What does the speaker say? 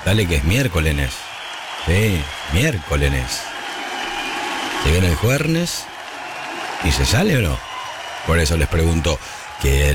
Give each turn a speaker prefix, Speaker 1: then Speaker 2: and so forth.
Speaker 1: Dale que es miércoles. Sí, miércoles. Se viene el jueves y se sale o no. Por eso les pregunto, ¿qué